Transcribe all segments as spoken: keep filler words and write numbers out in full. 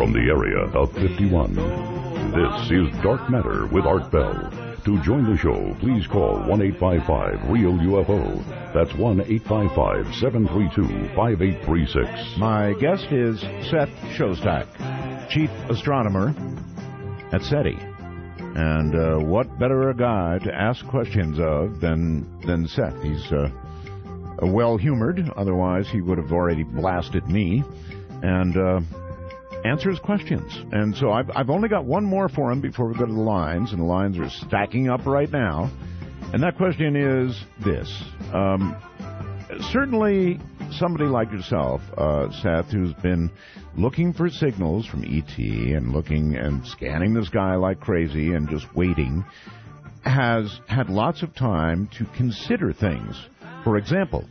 from the area of fifty-one. This is Dark Matter with Art Bell. To join the show, please call one eight five five real U F O. That's one eight five five, seven three two, five eight three six. My guest is Seth Shostak, chief astronomer at SETI. And uh, what better a guy to ask questions of than than Seth? He's uh, well-humored. Otherwise, he would have already blasted me. And uh, answers questions. And so I've, I've only got one more for him before we go to the lines, and the lines are stacking up right now. And that question is this. Um, certainly somebody like yourself, uh, Seth, who's been looking for signals from E T and looking and scanning the sky like crazy and just waiting, has had lots of time to consider things. For example,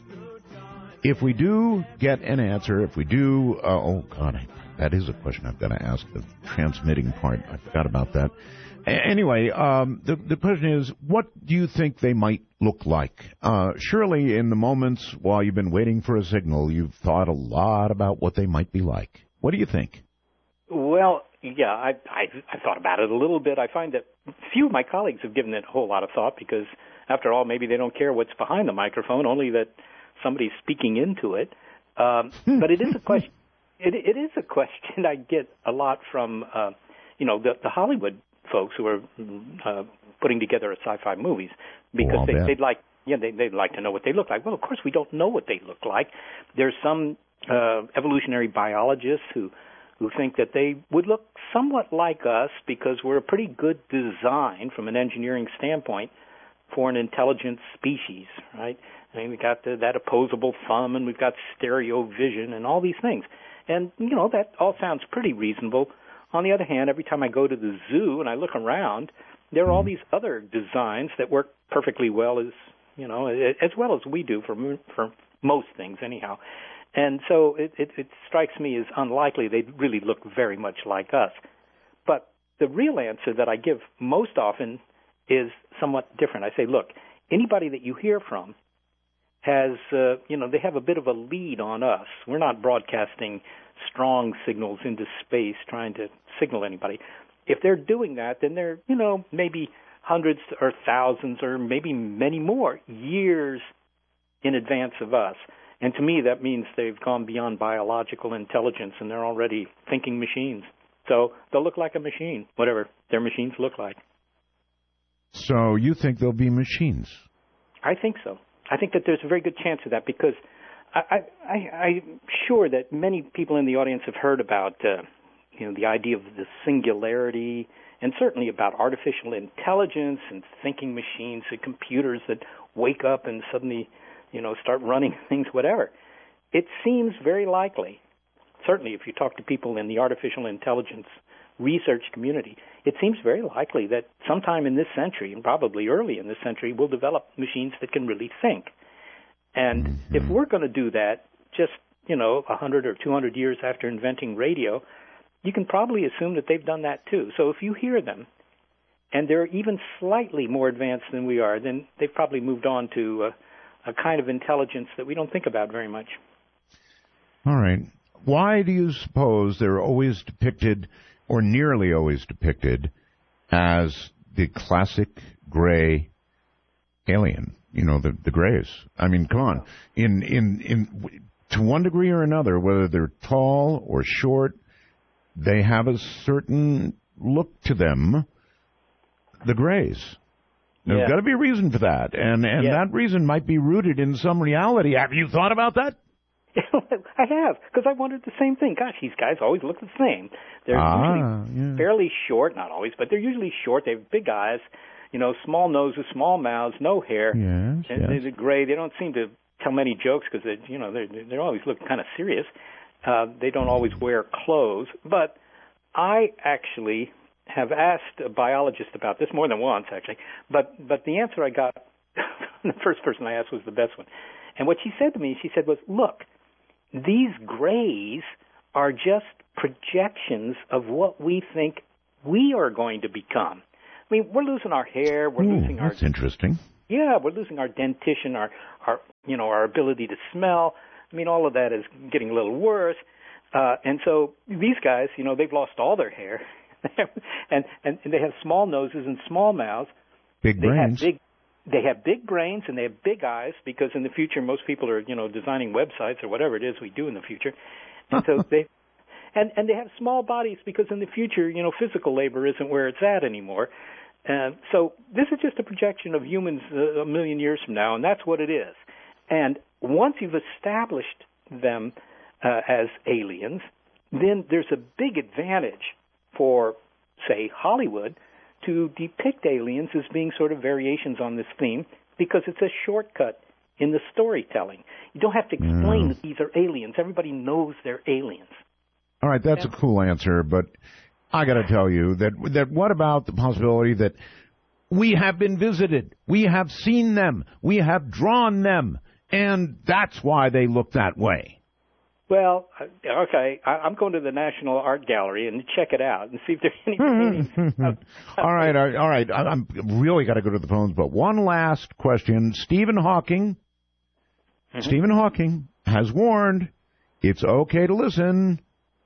if we do get an answer, if we do, uh, oh, God, I, that is a question I've got to ask, the transmitting part. I forgot about that. A- anyway, um, the, the question is, what do you think they might look like? Uh, surely in the moments while you've been waiting for a signal, you've thought a lot about what they might be like. What do you think? Well, yeah, I, I, I thought about it a little bit. I find that few of my colleagues have given it a whole lot of thought because, after all, maybe they don't care what's behind the microphone, only that somebody's speaking into it. Um, but it is a question. It, it is a question I get a lot from, uh, you know, the, the Hollywood folks who are uh, putting together sci-fi movies because oh, they, they'd like, yeah, they, they'd like to know what they look like. Well, of course, we don't know what they look like. There's some uh, evolutionary biologists who who think that they would look somewhat like us because we're a pretty good design from an engineering standpoint for an intelligent species, right? I mean, we got the, that opposable thumb, and we've got stereo vision, and all these things. And, you know, that all sounds pretty reasonable. On the other hand, every time I go to the zoo and I look around, there are all these other designs that work perfectly well as, you know, as well as we do for for most things anyhow. And so it, it, it strikes me as unlikely they really look very much like us. But the real answer that I give most often is somewhat different. I say, look, anybody that you hear from has, uh, you know, they have a bit of a lead on us. We're not broadcasting strong signals into space trying to signal anybody. If they're doing that, then they're, you know, maybe hundreds or thousands or maybe many more years in advance of us. And to me, that means they've gone beyond biological intelligence and they're already thinking machines. So they'll look like a machine, whatever their machines look like. So you think they'll be machines? I think so. I think that there's a very good chance of that because I, I, I, I'm sure that many people in the audience have heard about, uh, you know, the idea of the singularity and certainly about artificial intelligence and thinking machines and computers that wake up and suddenly, you know, start running things, whatever. It seems very likely, certainly if you talk to people in the artificial intelligence research community, it seems very likely that sometime in this century, and probably early in this century, we'll develop machines that can really think. And mm-hmm. if we're going to do that just, you know, one hundred or two hundred years after inventing radio, you can probably assume that they've done that too. So if you hear them, and they're even slightly more advanced than we are, then they've probably moved on to uh, a kind of intelligence that we don't think about very much. All right. Why do you suppose they're always depicted, or nearly always depicted, as the classic gray alien? You know, the the grays. I mean, come on. In in in to one degree or another, whether they're tall or short, they have a certain look to them. The grays. There's yeah. got to be a reason for that, and and yeah. that reason might be rooted in some reality. Have you thought about that? I have, because I wondered the same thing. Gosh, these guys always look the same. They're ah, usually yeah. fairly short, not always, but they're usually short. They have big eyes, you know, small noses, small mouths, no hair. Yes, and yes. They're gray. They don't seem to tell many jokes because they, you know, they they always look kind of serious. Uh, they don't always wear clothes. But I actually have asked a biologist about this more than once, actually. But but the answer I got, the first person I asked was the best one. And what she said to me, she said was, look, these grays are just projections of what we think we are going to become. I mean, we're losing our hair, we're Ooh, losing our... That's interesting. Yeah, we're losing our dentition, our, our, you know, our ability to smell. I mean, all of that is getting a little worse. Uh, and so these guys, you know, they've lost all their hair, and, and and they have small noses and small mouths. Big they brains. Have big, they have big brains and they have big eyes because in the future most people are, you know, designing websites or whatever it is we do in the future. And so they and and they have small bodies because in the future, you know, physical labor isn't where it's at anymore. And so this is just a projection of humans uh, a million years from now, and that's what it is. And once you've established them uh, as aliens, then there's a big advantage for, say, Hollywood to depict aliens as being sort of variations on this theme because it's a shortcut in the storytelling. You don't have to explain mm. that these are aliens. Everybody knows they're aliens. All right, that's yeah. a cool answer, but I got to tell you that that what about the possibility that we have been visited, we have seen them, we have drawn them, and that's why they look that way? Well, okay, I'm going to the National Art Gallery and check it out and see if there's any paintings. all right, all right. I'm really got to go to the phones, but one last question. Stephen Hawking, mm-hmm. Stephen Hawking has warned it's okay to listen,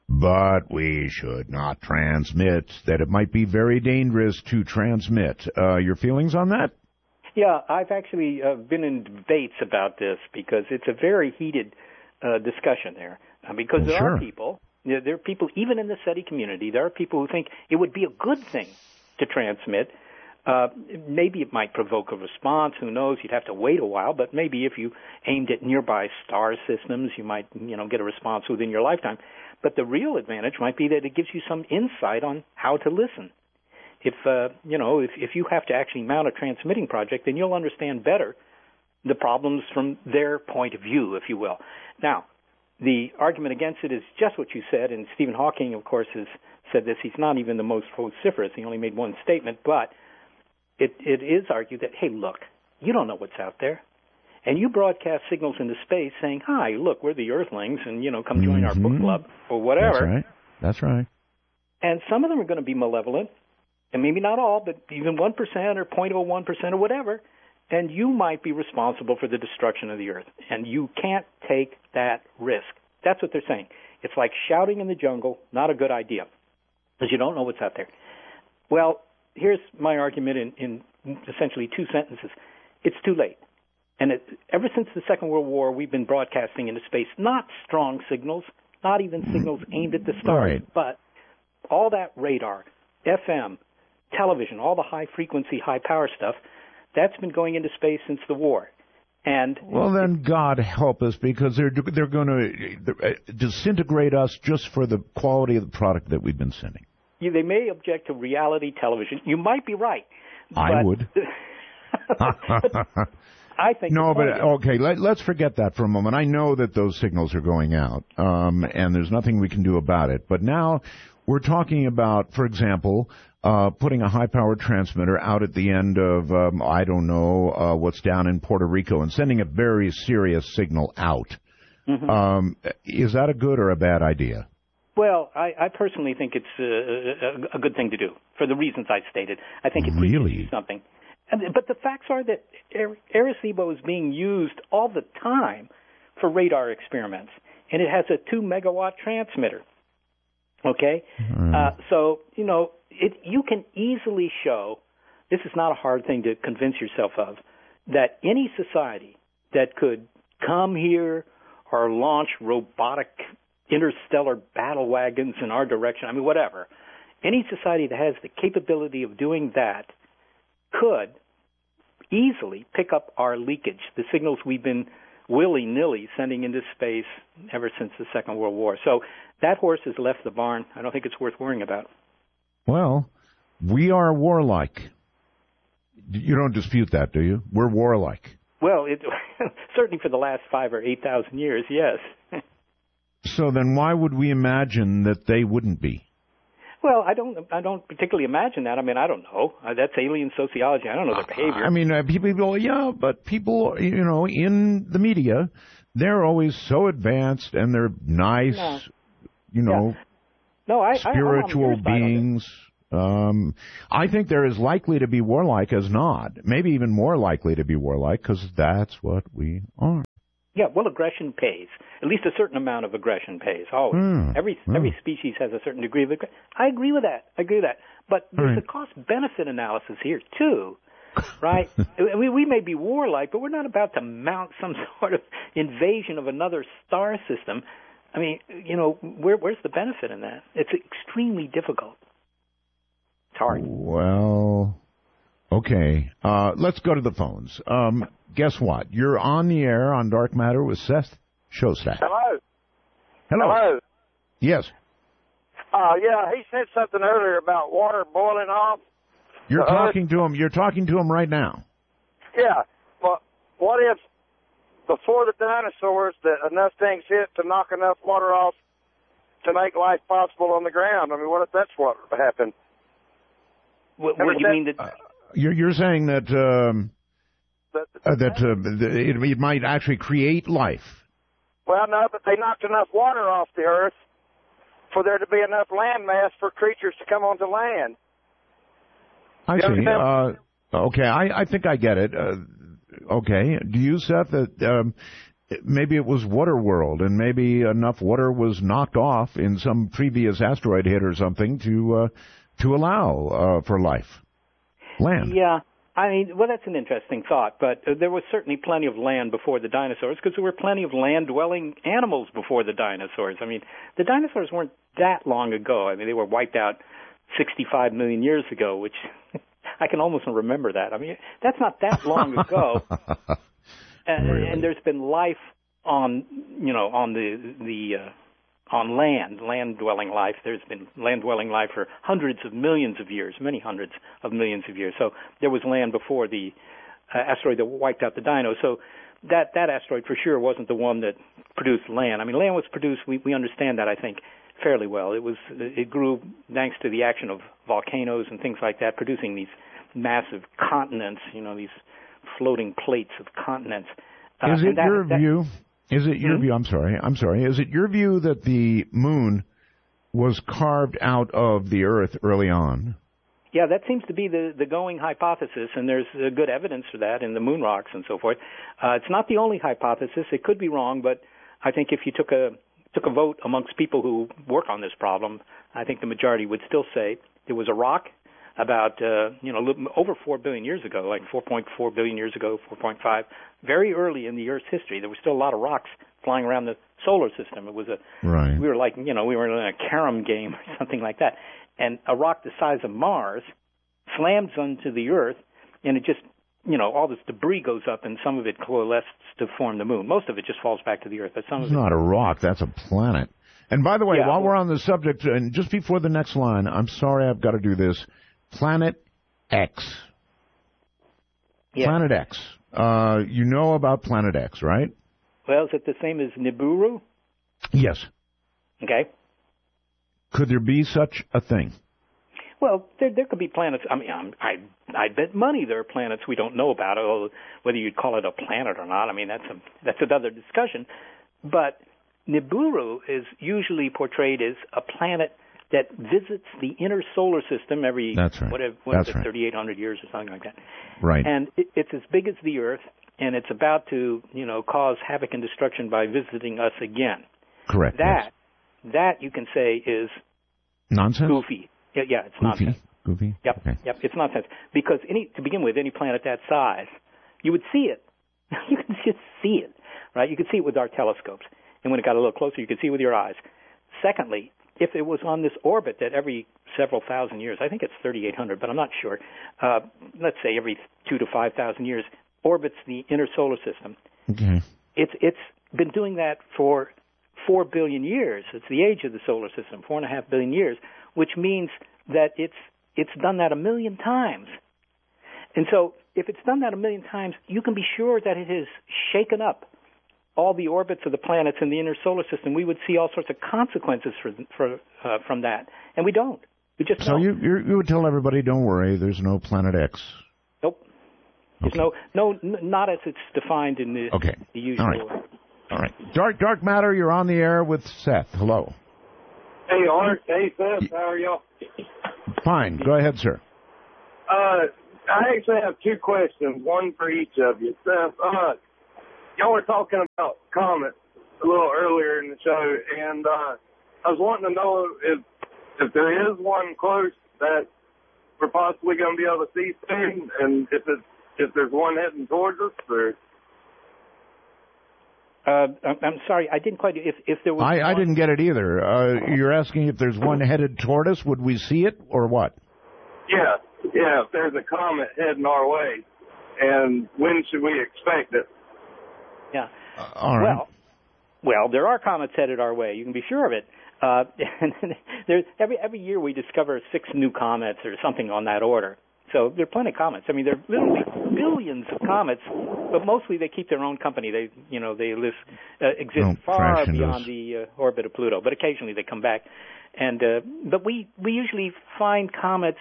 but we should not transmit, that it might be very dangerous to transmit. Uh, your feelings on that? Yeah, I've actually uh, been in debates about this because it's a very heated Uh, discussion there, uh, because well, there sure. are people, you know, there are people, even in the SETI community, there are people who think it would be a good thing to transmit. Uh, maybe it might provoke a response, who knows, you'd have to wait a while, but maybe if you aimed at nearby star systems, you might, you know, get a response within your lifetime. But the real advantage might be that it gives you some insight on how to listen. If, uh, you know, if, if you have to actually mount a transmitting project, then you'll understand better the problems from their point of view, if you will. Now, the argument against it is just what you said, and Stephen Hawking, of course, has said this. He's not even the most vociferous. He only made one statement, but it, it is argued that, hey, look, you don't know what's out there. And you broadcast signals into space saying, hi, look, we're the Earthlings, and, you know, come join mm-hmm. our book club or whatever. That's right. That's right. And some of them are going to be malevolent, and maybe not all, but even one percent or zero point zero one percent or whatever. And you might be responsible for the destruction of the earth. And you can't take that risk. That's what they're saying. It's like shouting in the jungle, not a good idea, because you don't know what's out there. Well, here's my argument in, in essentially two sentences. It's too late. And it, ever since the Second World War, we've been broadcasting into space, not strong signals, not even signals aimed at the stars, right. but all that radar, F M, television, all the high-frequency, high-power stuff, that's been going into space since the war. And well, then God help us, because they're they're going to disintegrate us just for the quality of the product that we've been sending. You, they may object to reality television. You might be right. I would. I think no, but okay. Let, let's forget that for a moment. I know that those signals are going out, um, and there's nothing we can do about it. But now we're talking about, for example, Uh, putting a high-powered transmitter out at the end of, um, I don't know, uh, what's down in Puerto Rico and sending a very serious signal out. Mm-hmm. Um, is that a good or a bad idea? Well, I, I personally think it's uh, a, a good thing to do for the reasons I stated. I think it really teaches you something. And, but the facts are that Arecibo is being used all the time for radar experiments, and it has a two megawatt transmitter. Okay? Mm. Uh, so, you know, it, you can easily show, this is not a hard thing to convince yourself of, that any society that could come here or launch robotic interstellar battle wagons in our direction, I mean, whatever, any society that has the capability of doing that could easily pick up our leakage, the signals we've been willy-nilly sending into space ever since the Second World War. So that horse has left the barn. I don't think it's worth worrying about. Well, we are warlike. You don't dispute that, do you? We're warlike. Well, it, certainly for the last five or eight thousand years, yes. So then why would we imagine that they wouldn't be? Well, I don't I don't particularly imagine that. I mean, I don't know. Uh, that's alien sociology. I don't know their behavior. I mean, uh, people go, yeah, but people, you know, in the media, they're always so advanced and they're nice, no. you know, yeah. no, I, spiritual I, beings. Um, I think they're as likely to be warlike as not. Maybe even more likely to be warlike because that's what we are. Yeah, well, aggression pays. At least a certain amount of aggression pays. Always. Mm. Every Mm. every species has a certain degree of aggression. I agree with that. I agree with that. But there's right. a cost-benefit analysis here, too, right? we, we may be warlike, but we're not about to mount some sort of invasion of another star system. I mean, you know, where, where's the benefit in that? It's extremely difficult. It's hard. Well, okay. Uh, let's go to the phones. Um, guess what? You're on the air on Dark Matter with Seth Shostak. Hello. Hello. Hello. Yes. Uh, yeah, he said something earlier about water boiling off. You're the talking earth. to him. You're talking to him right now. Yeah. Well, what if before the dinosaurs that enough things hit to knock enough water off to make life possible on the ground? I mean, what if that's what happened? What, what do you mean that? Uh, you're, you're saying that um, That, uh, that uh, it, it might actually create life. well, no, but they knocked enough water off the earth for there to be enough land mass for creatures to come onto land. I You see. understand? Uh, okay, I, I think I get it. Uh, okay. Do you, Seth, that um, maybe it was water world, and maybe enough water was knocked off in some previous asteroid hit or something to uh, to allow uh, for life, land? Yeah. I mean, well, that's an interesting thought, but uh, there was certainly plenty of land before the dinosaurs because there were plenty of land-dwelling animals before the dinosaurs. I mean, the dinosaurs weren't that long ago. I mean, they were wiped out sixty-five million years ago, which I can almost remember that. I mean, that's not that long ago. and, really? and there's been life on, you know, on the the uh, on land, land-dwelling life. There's been land-dwelling life for hundreds of millions of years, many hundreds of millions of years. So there was land before the uh, asteroid that wiped out the dino. So that that asteroid for sure wasn't the one that produced land. I mean, land was produced. We we understand that, I think, fairly well. It was it grew thanks to the action of volcanoes and things like that, producing these massive continents. You know, these floating plates of continents. Uh, Is it that, your that, view? Is it your Hmm? view? I'm sorry. I'm sorry. Is it your view that the moon was carved out of the Earth early on? Yeah, that seems to be the, the going hypothesis, and there's uh, good evidence for that in the moon rocks and so forth. Uh, it's not the only hypothesis. It could be wrong, but I think if you took a took a vote amongst people who work on this problem, I think the majority would still say there was a rock about uh, you know over four billion years ago, like four point four billion years ago, four point five, very early in the Earth's history. There were still a lot of rocks flying around the solar system. It was a Right. we were like you know we were in a carom game or something like that, and a rock the size of Mars slams onto the Earth, and it just you know all this debris goes up, and some of it coalesces to form the moon. Most of it just falls back to the Earth, but some It's of it. not a rock. That's a planet. And by the way, Yeah. while we're on the subject, and just before the next line, I'm sorry I've got to do this. Planet X. Yeah. Planet X. Uh, you know about Planet X, right? Well, is it the same as Nibiru? Yes. Okay. Could there be such a thing? Well, there there could be planets. I mean, I'm, I I bet money there are planets we don't know about. Or whether you'd call it a planet or not, I mean that's a that's another discussion. But Nibiru is usually portrayed as a planet that visits the inner solar system every That's right. whatever what That's is it, right. thirty-eight hundred years or something like that. Right. And it, it's as big as the Earth, and it's about to you know cause havoc and destruction by visiting us again. Correct. That yes. that you can say is Nonsense? goofy. Yeah, yeah, it's Goofy? nonsense. Goofy? Yep, Okay. yep, it's nonsense. Because any to begin with, any planet that size, you would see it. You can just see it, right? You could see it with our telescopes, and when it got a little closer, you could see it with your eyes. Secondly, if it was on this orbit that every several thousand years, I think it's thirty-eight hundred, but I'm not sure. Uh, let's say every two to five thousand years, orbits the inner solar system. Okay. It's it's been doing that for four billion years. It's the age of the solar system, four and a half billion years, which means that it's it's done that a million times. And so if it's done that a million times, you can be sure that it has shaken up all the orbits of the planets in the inner solar system. We would see all sorts of consequences for, for uh, from that, and we don't. We just So don't. you you you would tell everybody, don't worry, there's no Planet X. Nope. There's Okay. no no n- not as it's defined in the, Okay. the usual. All right. All right. Dark Dark Matter, you're on the air with Seth. Hello. Hey, Art. Hey, Seth. How are y'all? Fine. Go ahead, sir. Uh, I actually have two questions, one for each of you. Seth, uh, y'all were talking about comets a little earlier in the show, and uh, I was wanting to know if if there is one close that we're possibly going to be able to see soon, and if it's, if there's one heading towards us, or... Uh, I'm sorry, I didn't quite. If if there was, I, one... I didn't get it either. Uh, you're asking if there's one headed toward us, would we see it, or what? Yeah, yeah. If there's a comet heading our way, and when should we expect it? Yeah. Uh, all right. Well, well, there are comets headed our way. You can be sure of it. Uh, and there's, every every year we discover six new comets or something on that order. So there are plenty of comets. I mean, there are literally billions of comets, but mostly they keep their own company. They, you know, they live, uh, exist Don't far crash beyond into the uh, orbit of Pluto. But occasionally they come back, and uh, but we we usually find comets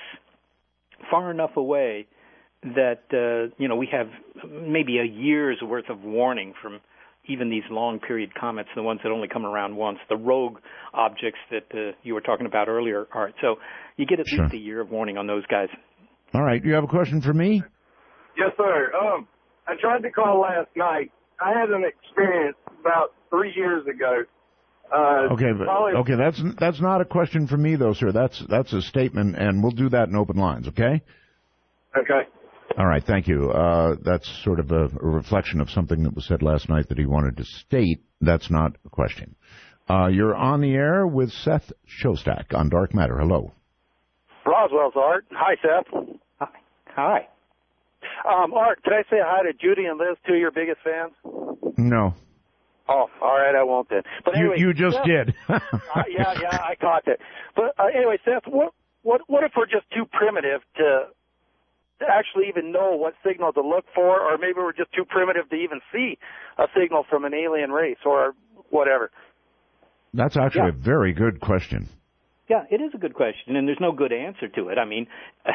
far enough away that uh, you know we have maybe a year's worth of warning from even these long-period comets, the ones that only come around once, the rogue objects that uh, you were talking about earlier, Art. So you get at Sure. least a year of warning on those guys. All right. You have a question for me? Yes, sir. Um, I tried to call last night. I had an experience about three years ago. Uh, Okay, but, probably, okay. That's that's not a question for me, though, sir. That's that's a statement, and we'll do that in open lines. Okay. Okay. All right, thank you. Uh, that's sort of a, a reflection of something that was said last night that he wanted to state. That's not a question. Uh, you're on the air with Seth Shostak on Dark Matter. Hello. Roswell's Art. Hi, Seth. Hi. Hi. Um, Art, can I say hi to Judy and Liz, two of your biggest fans? No. Oh, all right, I won't then. But anyway, you, you just Seth, did. uh, yeah, yeah, I caught that. But uh, anyway, Seth, what, what, what if we're just too primitive to to actually even know what signal to look for, or maybe we're just too primitive to even see a signal from an alien race or whatever? That's actually Yeah. a very good question. Yeah, it is a good question, and there's no good answer to it. I mean,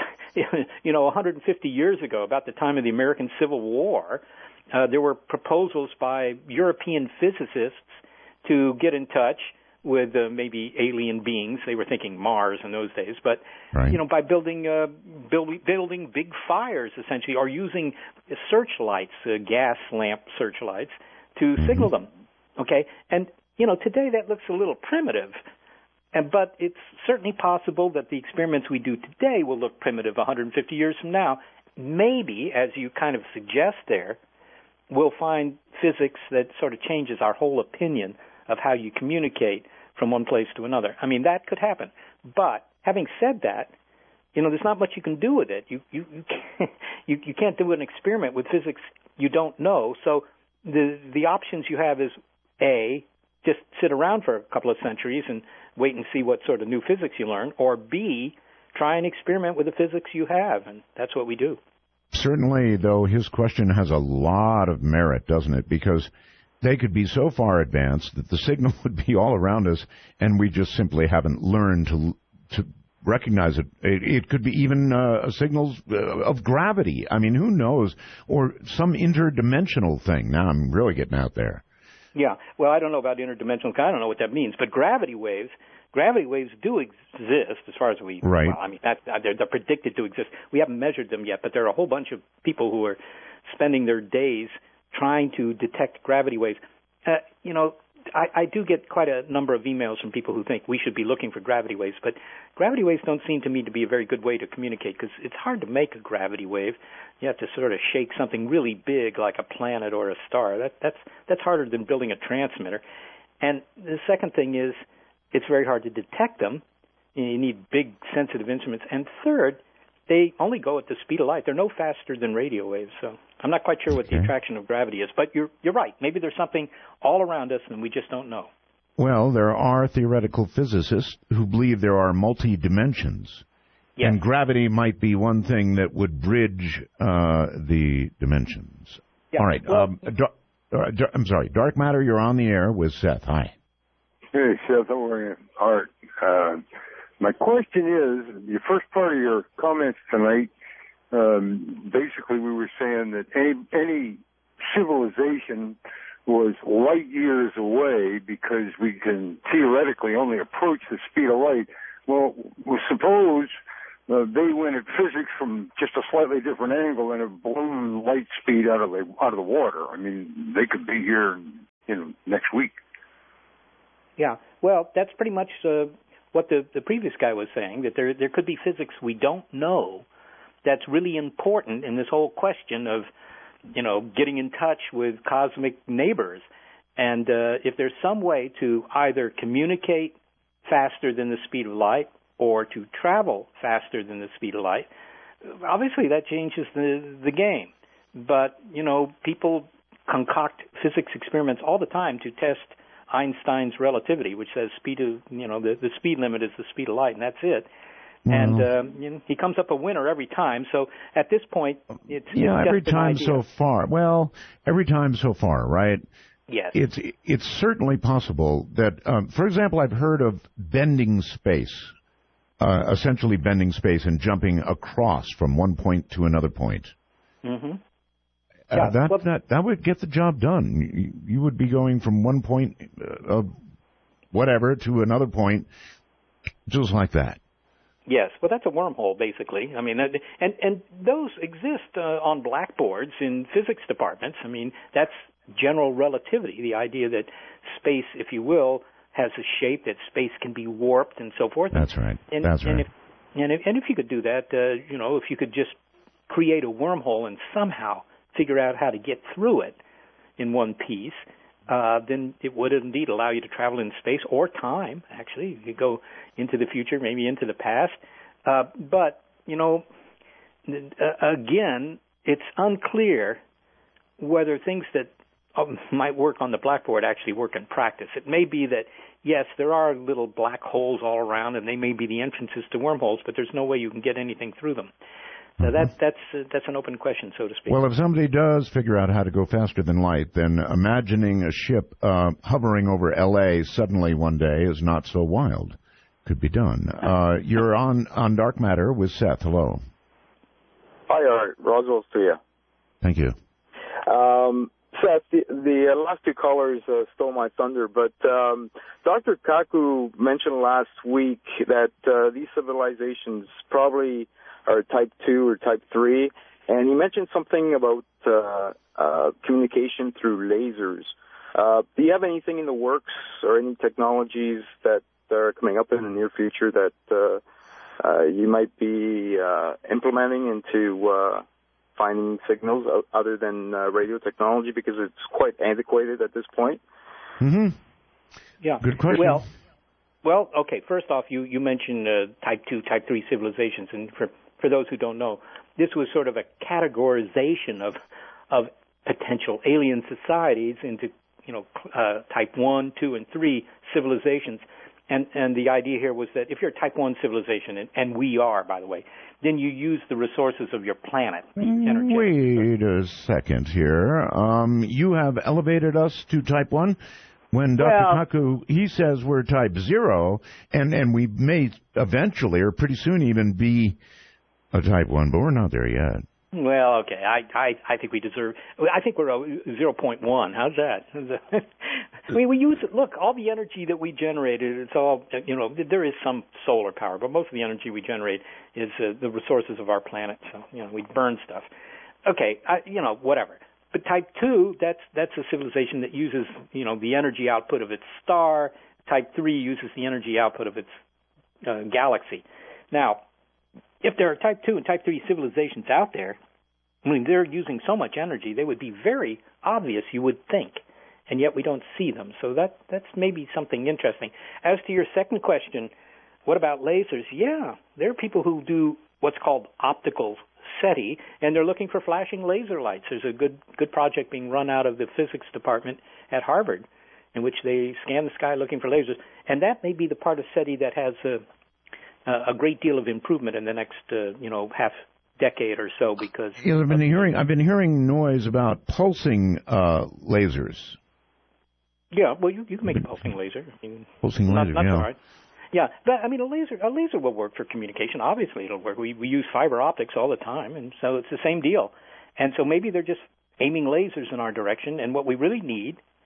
you know, one hundred fifty years ago, about the time of the American Civil War, uh, there were proposals by European physicists to get in touch with uh, maybe alien beings. They were thinking Mars in those days, but Right. you know, by building uh, build, building big fires essentially, or using searchlights, uh, gas lamp searchlights, to Mm-hmm. signal them. Okay, and you know, today that looks a little primitive. And, but it's certainly possible that the experiments we do today will look primitive one hundred fifty years from now. Maybe, as you kind of suggest there, we'll find physics that sort of changes our whole opinion of how you communicate from one place to another. I mean, that could happen. But having said that, you know, there's not much you can do with it. You you you can't, you, you can't do an experiment with physics you don't know. So the the options you have is A, just sit around for a couple of centuries and wait and see what sort of new physics you learn, or B, try and experiment with the physics you have, and that's what we do. Certainly, though, his question has a lot of merit, doesn't it? Because they could be so far advanced that the signal would be all around us, and we just simply haven't learned to to recognize it. It, it could be even uh, signals uh, of gravity. I mean, who knows? Or some interdimensional thing. Now I'm really getting out there. Yeah, well, I don't know about interdimensional. I don't know what that means, but gravity waves, gravity waves do exist as far as we. Right. Well, I mean, that, they're, they're predicted to exist. We haven't measured them yet, but there are a whole bunch of people who are spending their days trying to detect gravity waves. Uh, you know, I, I do get quite a number of emails from people who think we should be looking for gravity waves, but gravity waves don't seem to me to be a very good way to communicate because it's hard to make a gravity wave. You have to sort of shake something really big like a planet or a star. That, that's that's harder than building a transmitter. And the second thing is it's very hard to detect them. You need big, sensitive instruments. And third, they only go at the speed of light. They're no faster than radio waves. So I'm not quite sure what Okay. the attraction of gravity is. But you're you're right. Maybe there's something all around us and we just don't know. Well, there are theoretical physicists who believe there are multi-dimensions. Yes. And gravity might be one thing that would bridge uh, the dimensions. Yeah. All right. Well, um, dar- uh, dar- I'm sorry. Dark Matter, you're on the air with Seth. Hi. Hey, Seth, how are you? Art. Uh, my question is, the first part of your comments tonight, um, basically we were saying that any, any civilization was light years away because we can theoretically only approach the speed of light. Well, well suppose uh, they went at physics from just a slightly different angle and have blown light speed out of the out of the water. I mean, they could be here, you know, next week. Yeah, well, that's pretty much uh, what the, the previous guy was saying, that there there could be physics we don't know that's really important in this whole question of, you know, getting in touch with cosmic neighbors. And uh, if there's some way to either communicate faster than the speed of light or to travel faster than the speed of light, obviously that changes the, the game. But, you know, people concoct physics experiments all the time to test Einstein's relativity, which says speed of, you know, the, the speed limit is the speed of light, and that's it. Well, and um, you know, he comes up a winner every time. So at this point, it's yeah, it's every just an time idea. so far. Well, every time so far, right? Yes. It's it's certainly possible that, um, for example, I've heard of bending space, uh, essentially bending space and jumping across from one point to another point. Mm-hmm. Uh, Yeah, that, well, that that would get the job done. You, you would be going from one point of whatever to another point, just like that. Yes, well, that's a wormhole, basically. I mean, and and those exist uh, on blackboards in physics departments. I mean, that's general relativity, the idea that space, if you will, has a shape, that space can be warped and so forth. That's right. And, that's and right. If, and if and if you could do that, uh, you know, if you could just create a wormhole and somehow figure out how to get through it in one piece, uh, then it would indeed allow you to travel in space or time, actually. You could go into the future, maybe into the past. Uh, but, you know, uh, again, it's unclear whether things that um, might work on the blackboard actually work in practice. It may be that, yes, there are little black holes all around, and they may be the entrances to wormholes, but there's no way you can get anything through them. So that, that's uh, that's an open question, so to speak. Well, if somebody does figure out how to go faster than light, then imagining a ship uh, hovering over L A suddenly one day is not so wild. Could be done. Uh, you're on, on Dark Matter with Seth. Hello. Hi, Art. Roswell's to you. Thank you. Um, Seth, the, the last two callers uh, stole my thunder, but um, Doctor Kaku mentioned last week that uh, these civilizations probably are type two or type three, and he mentioned something about uh, uh, communication through lasers. Uh, do you have anything in the works or any technologies that are coming up in the near future that uh, uh, you might be uh, implementing into uh, finding signals other than uh, radio technology, because it's quite antiquated at this point? Mm-hmm. Yeah. Good question. Well, well, okay. First off, you you mentioned uh, type two, type three civilizations, and for for those who don't know, this was sort of a categorization of of potential alien societies into, you know, uh, type one, two, and three civilizations. And and the idea here was that if you're a type one civilization, and, and we are, by the way, then you use the resources of your planet. Wait a second here. Um, you have elevated us to type one. When Doctor Well, Kaku, he says we're type zero, and, and we may eventually or pretty soon even be a type one, but we're not there yet. Well, okay. I, I, I think we deserve. I think we're a zero point one. How's that? I mean, we use it. Look, all the energy that we generated. It's all, you know. There is some solar power, but most of the energy we generate is uh, the resources of our planet. So, you know, we burn stuff. Okay, I, you know, whatever. But type two, that's that's a civilization that uses, you know, the energy output of its star. Type three uses the energy output of its uh, galaxy. Now, if there are type two and type three civilizations out there, I mean, they're using so much energy, they would be very obvious, you would think, and yet we don't see them. So that that's maybe something interesting. As to your second question, what about lasers? Yeah, there are people who do what's called optical SETI, and they're looking for flashing laser lights. There's a good good project being run out of the physics department at Harvard in which they scan the sky looking for lasers, and that may be the part of SETI that has a a great deal of improvement in the next, uh, you know, half decade or so, because Yeah, I've been hearing I've been hearing noise about pulsing uh, lasers. Yeah, well, you you can make a pulsing laser. I mean, Pulsing not, laser, not yeah. all right. Yeah, but I mean, a laser a laser will work for communication. Obviously, it'll work. We we use fiber optics all the time, and so it's the same deal. And so maybe they're just aiming lasers in our direction. And what we really need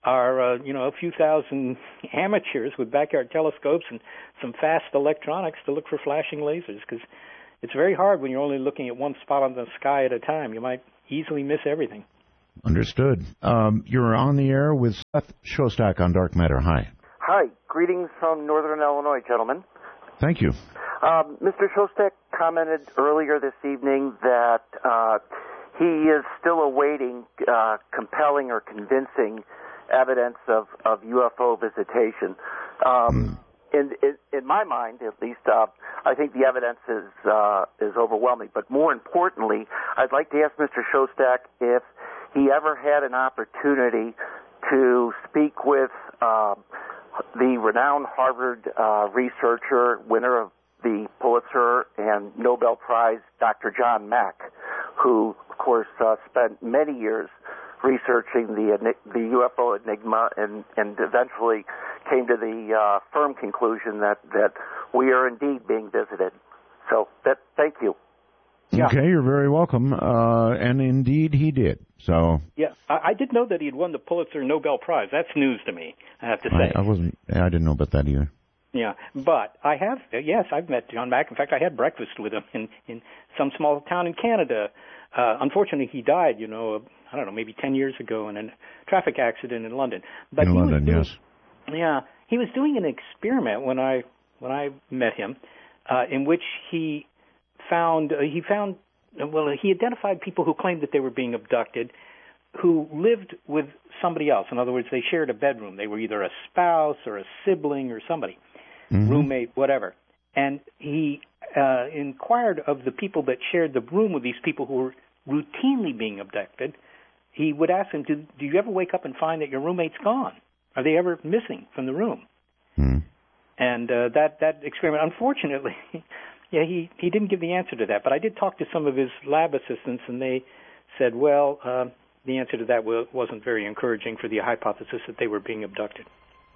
are, uh, you know, a few thousand amateurs with backyard telescopes and some fast electronics to look for flashing lasers, because it's very hard when you're only looking at one spot on the sky at a time. You might easily miss everything. Understood. Um, you're on the air with Seth Shostak on Dark Matter. Hi. Hi. Greetings from Northern Illinois, gentlemen. Thank you. Um, Mister Shostak commented earlier this evening that uh, he is still awaiting uh, compelling or convincing evidence of, of U F O visitation. Um, in, in, in my mind, at least, uh, I think the evidence is uh, is overwhelming. But more importantly, I'd like to ask Mister Shostak if he ever had an opportunity to speak with uh, the renowned Harvard uh, researcher, winner of the Pulitzer and Nobel Prize, Doctor John Mack, who, of course, uh, spent many years researching the the U F O enigma and, and eventually came to the uh, firm conclusion that, that we are indeed being visited. So, that, thank you. Yeah. Okay, you're very welcome. Uh, and indeed he did. So yeah, I, I did know that he had won the Pulitzer Nobel Prize. That's news to me, I have to say. I, I wasn't. I didn't know about that either. Yeah, but I have. Yes, I've met John Mack. In fact, I had breakfast with him in in some small town in Canada. Uh, unfortunately, he died. You know, I don't know, maybe ten years ago in a traffic accident in London. But in he London, was doing, yes. Yeah, he was doing an experiment when I when I met him, uh, in which he found uh, he found. Well, he identified people who claimed that they were being abducted, who lived with somebody else. In other words, they shared a bedroom. They were either a spouse or a sibling or somebody, mm-hmm. roommate, whatever. And he uh, inquired of the people that shared the room with these people who were routinely being abducted. He would ask them, do, do you ever wake up and find that your roommate's gone? Are they ever missing from the room? Mm-hmm. And uh, that, that experiment, unfortunately... Yeah, he, he didn't give the answer to that, but I did talk to some of his lab assistants, and they said, well, uh, the answer to that w- wasn't very encouraging for the hypothesis that they were being abducted.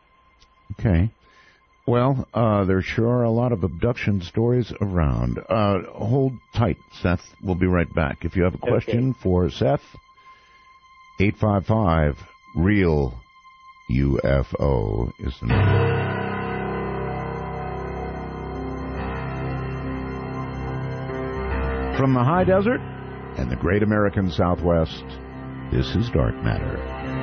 Okay. Well, uh, there sure are a lot of abduction stories around. Uh, hold tight, Seth. We'll be right back. If you have a question okay. for Seth, eight five five, REAL U F O is the number. From the high desert and the great American Southwest, this is Dark Matter.